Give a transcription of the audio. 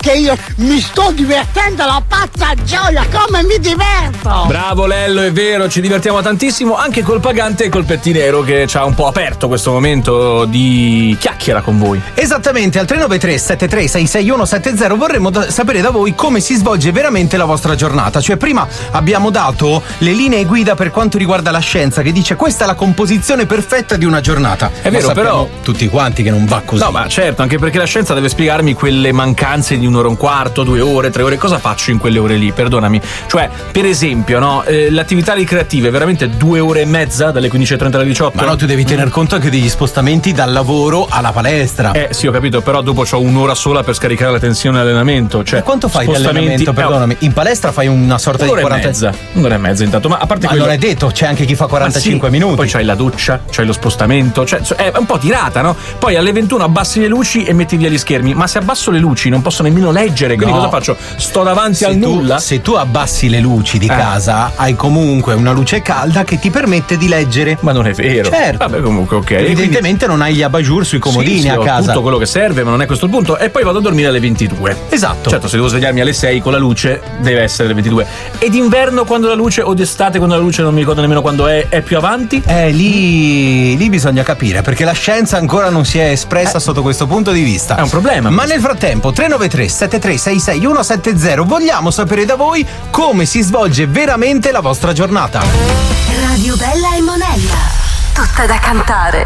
che io mi sto divertendo la pazza gioia, come mi diverto! Bravo Lello, è vero, ci divertiamo tantissimo anche col pagante e col pettinero che ci ha un po' aperto questo momento di chiacchiera con voi. Esattamente, al 393 73 661 70 vorremmo sapere da voi come si svolge veramente la vostra giornata. Cioè, prima abbiamo dato le linee guida per quanto riguarda la scienza, che dice questa è la composizione perfetta di una giornata. È vero, però tutti quanti che non va così. No, ma certo, anche perché la scienza deve spiegarmi quelle mancanze di un'ora e un quarto, 2 ore, 3 ore. Cosa faccio in quelle ore lì? Perdonami. Cioè, per esempio, no, l'attività ricreativa è veramente 2 ore e mezza, dalle 15:30 alle 18. Ma no, tu devi tener conto anche degli spostamenti dal lavoro alla palestra. Sì, ho capito, però dopo c'ho un'ora sola per scaricare la tensione all'allenamento. Cioè, e quanto fai di allenamento? Perdonami, in palestra fai una sorta di 40. Un'ora e mezza intanto, ma a parte quello. Non è detto, c'è anche chi fa 45 minuti. Poi c'hai la doccia, c'hai lo spostamento, cioè è un po' tirata, no? Poi alle 21 abbassi le luci e metti via gli schermi, ma se abbasso le luci non posso nemmeno leggere, quindi cosa faccio? Sto davanti al nulla? Se tu abbassi le luci di casa, hai comunque una luce calda che ti permette di leggere. Ma non è vero. Certo. Vabbè, comunque, ok. Evidentemente non hai gli abajur sui comodini a casa. Tutto quello che serve, ma non è questo il punto. E poi vado a dormire alle 22. Esatto. Certo, se devo svegliarmi alle 6 con la luce, deve essere alle 22. E d'inverno quando la luce, o d'estate quando la luce, non mi ricordo nemmeno quando è più avanti? Lì bisogna capire, perché la scienza ancora non si è espressa sotto questo punto di vista. È un problema. Ma nel frattempo, 393 73 661 70, vogliamo sapere da voi come si svolge veramente la vostra giornata. Radio Bella e Monella, tutta da cantare.